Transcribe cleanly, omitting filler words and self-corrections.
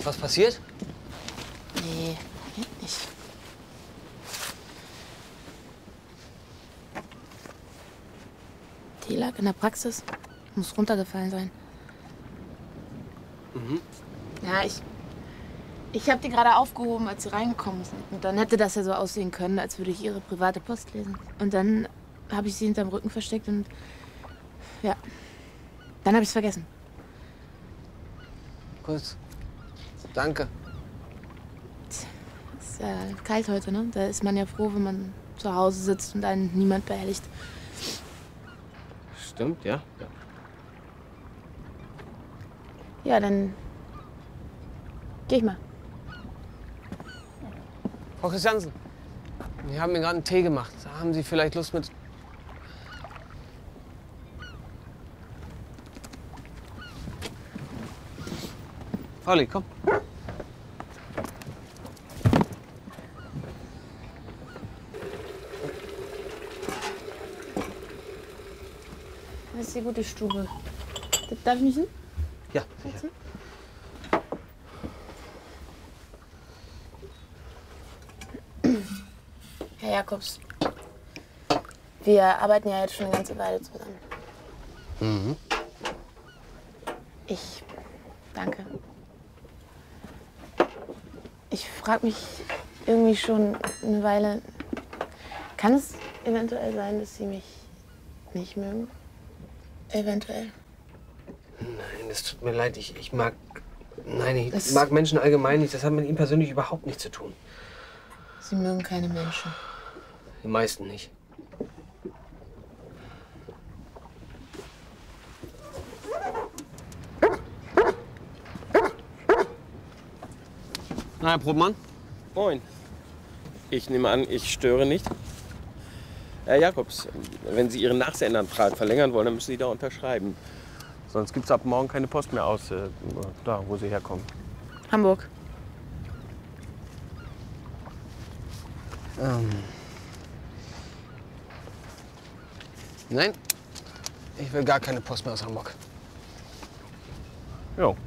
Was passiert? Nee, nicht. Die lag in der Praxis. Muss runtergefallen sein. Mhm. Ja, ich habe die gerade aufgehoben, als sie reingekommen sind. Und dann hätte das ja so aussehen können, als würde ich ihre private Post lesen. Und dann habe ich sie hinterm Rücken versteckt und ja, dann habe ich es vergessen. Gut. Danke. Es ist kalt heute, ne? Da ist man ja froh, wenn man zu Hause sitzt und einen niemand behelligt. Stimmt, ja. Ja, dann geh ich mal. Frau Christiansen, wir haben mir gerade einen Tee gemacht. Haben Sie vielleicht Lust mit... Pauli, komm. Das ist die gute Stube. Darf ich mich hin? Ja, sicher. Herr Jakobs, wir arbeiten ja jetzt schon eine ganze Weile zusammen. Mhm. Ich danke. Ich frage mich irgendwie schon eine Weile, kann es eventuell sein, dass Sie mich nicht mögen? Eventuell. Nein, das tut mir leid. Ich mag... Nein, ich mag Menschen allgemein nicht. Das hat mit ihm persönlich überhaupt nichts zu tun. Sie mögen keine Menschen. Die meisten nicht. Na, Herr Probmann? Moin. Ich nehme an, ich störe nicht. Herr Jakobs, wenn Sie Ihren Nachsendeantrag verlängern wollen, dann müssen Sie da unterschreiben. Sonst gibt es ab morgen keine Post mehr aus, da, wo Sie herkommen. Hamburg. Nein, ich will gar keine Post mehr aus Hamburg. Jo.